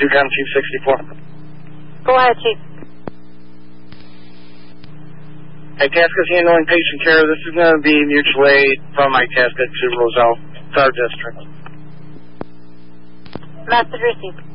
Yukon Chief 64. Go ahead, Chief. Itasca's handling patient care. This is going to be mutual aid from Itasca to Roselle. It's our district. Message received.